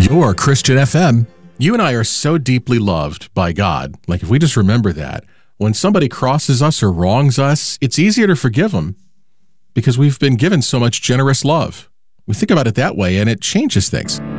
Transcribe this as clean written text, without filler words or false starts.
You are Christian FM. You and I are so deeply loved by God. Like, if we just remember that, when somebody crosses us or wrongs us, it's easier to forgive them because we've been given so much generous love. We think about it that way, and it changes things.